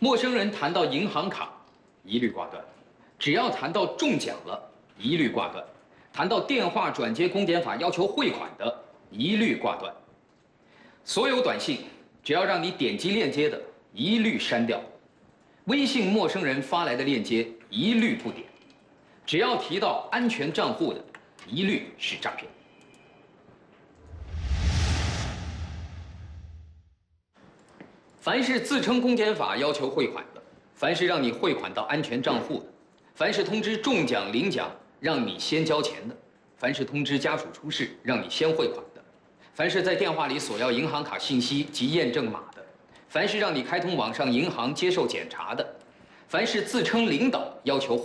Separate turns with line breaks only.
陌生人谈到银行卡，一律挂断；只要谈到中奖了，一律挂断；谈到电话转接公检法要求汇款的，一律挂断。所有短信只要让你点击链接的，一律删掉；微信陌生人发来的链接，一律不点；只要提到安全账户的，一律是诈骗。 凡是自称公检法要求汇款的，凡是让你汇款到安全账户的，凡是通知中奖领奖让你先交钱的，凡是通知家属出事让你先汇款的，凡是在电话里索要银行卡信息及验证码的，凡是让你开通网上银行接受检查的，凡是自称领导要求